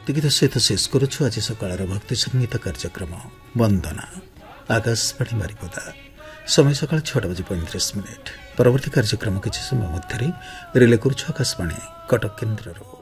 गीत सहित शेष करुछु आज सकाळ भक्ति संगीत कार्यक्रम वंदना आकाशवाणी बारिपदा समय सकाळ 6:35 परवर्ती कार्यक्रम किसी समय मध्य रिले करुछु आकाशवाणी कटक केन्द्र।